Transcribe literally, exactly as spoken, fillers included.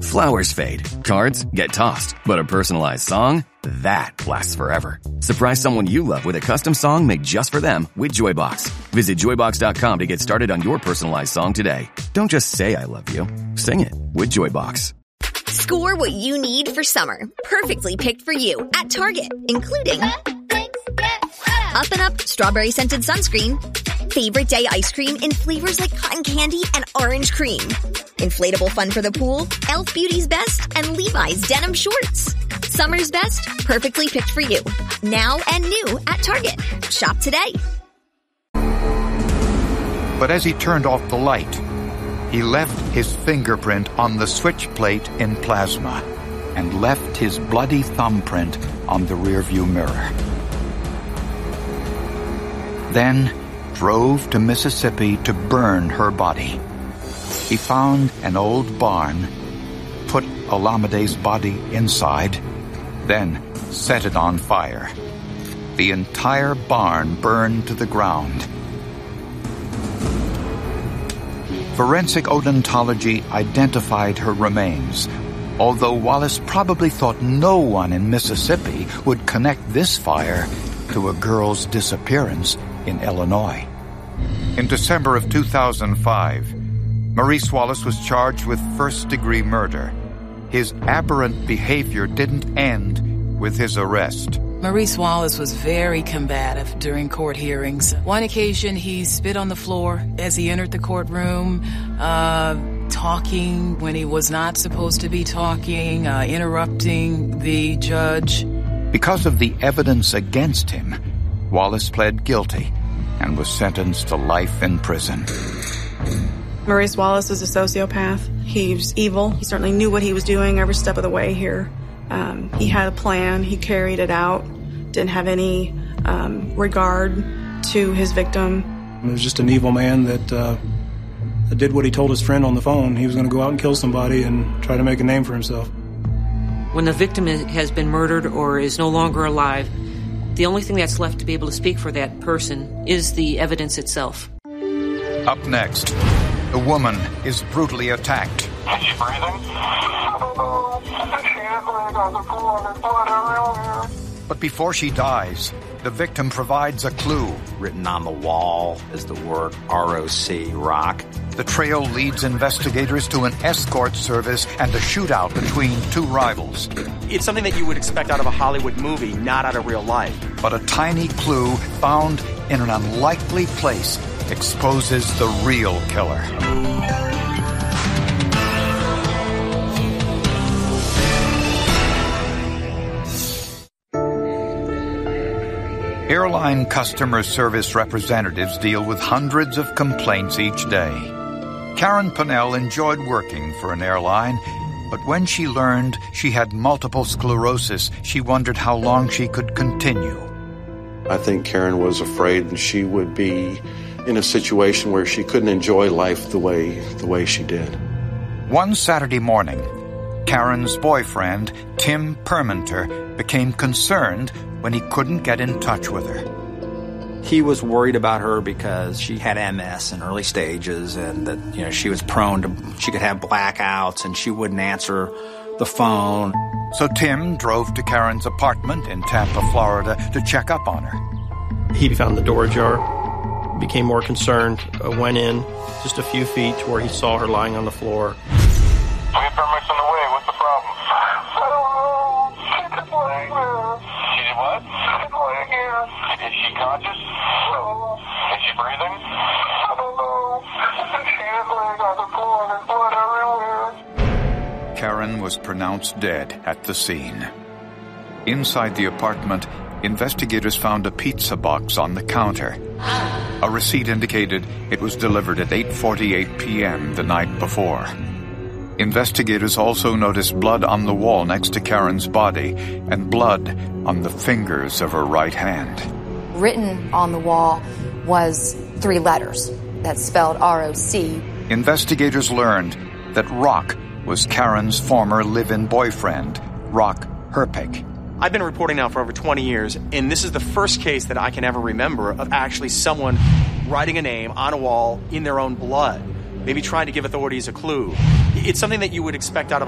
Flowers fade, cards get tossed, but a personalized song? That lasts forever. Surprise someone you love with a custom song made just for them with Joybox. Visit joybox dot com to get started on your personalized song today. Don't just say I love you. Sing it with Joybox. Score what you need for summer. Perfectly picked for you at Target, including Up and Up Strawberry Scented Sunscreen, Favorite Day Ice Cream in flavors like cotton candy and orange cream, inflatable fun for the pool, e l f Beauty's Best, and Levi's Denim Shorts. Summer's best, perfectly picked for you. Now and new at Target. Shop today. But as he turned off the light, he left his fingerprint on the switch plate in plasma and left his bloody thumbprint on the rearview mirror. Then drove to Mississippi to burn her body. He found an old barn, put Olamide's body inside, then set it on fire. The entire barn burned to the ground. Forensic odontology identified her remains, although Wallace probably thought no one in Mississippi would connect this fire to a girl's disappearance in Illinois. In December of two thousand five, Maurice Wallace was charged with first-degree murder. His aberrant behavior didn't end with his arrest. Maurice Wallace was very combative during court hearings. One occasion, he spit on the floor as he entered the courtroom, uh, talking when he was not supposed to be talking, uh, interrupting the judge. Because of the evidence against him, Wallace pled guilty and was sentenced to life in prison. Maurice Wallace is a sociopath. He was evil. He certainly knew what he was doing every step of the way here. Um, he had a plan. He carried it out. Didn't have any um, regard to his victim. He was just an evil man that uh, did what he told his friend on the phone. He was going to go out and kill somebody and try to make a name for himself. When the victim has been murdered or is no longer alive, the only thing that's left to be able to speak for that person is the evidence itself. Up next, a woman is brutally attacked. Is she breathing? But before she dies, the victim provides a clue. Written on the wall is the word R O C, rock. The trail leads investigators to an escort service and a shootout between two rivals. It's something that you would expect out of a Hollywood movie, not out of real life. But a tiny clue found in an unlikely place exposes the real killer. Airline customer service representatives deal with hundreds of complaints each day. Karen Pennell enjoyed working for an airline, but when she learned she had multiple sclerosis, she wondered how long she could continue. I think Karen was afraid she would be in a situation where she couldn't enjoy life the way the way she did. One Saturday morning, Karen's boyfriend, Tim Permenter, became concerned when he couldn't get in touch with her. He was worried about her because she had M S in early stages and that, you know, she was prone to, she could have blackouts and she wouldn't answer the phone. So Tim drove to Karen's apartment in Tampa, Florida to check up on her. He found the door ajar, became more concerned, uh, went in just a few feet to where he saw her lying on the floor. We have permits on the way. What's the problem? I don't know. She's laying there. She's what? She's laying here. Is she conscious? No. Is she breathing? I don't know. She is laying on the floor. There's blood everywhere. Karen was pronounced dead at the scene. Inside the apartment, investigators found a pizza box on the counter. A receipt indicated it was delivered at eight forty-eight p.m. the night before. Investigators also noticed blood on the wall next to Karen's body and blood on the fingers of her right hand. Written on the wall was three letters that spelled R O C. Investigators learned that Rock was Karen's former live-in boyfriend, Rock Herpich. I've been reporting now for over twenty years, and this is the first case that I can ever remember of actually someone writing a name on a wall in their own blood, maybe trying to give authorities a clue. It's something that you would expect out of